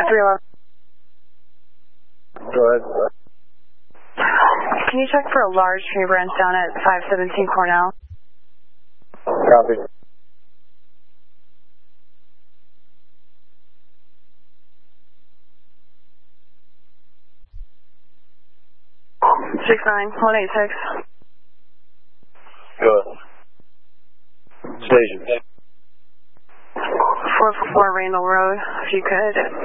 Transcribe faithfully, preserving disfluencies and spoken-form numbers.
three eleven. Go ahead. Can you check for a large tree branch down at five seventeen Cornell? Copy. six nine one eight six. Go ahead. Station. four four four Randall Road, if you could.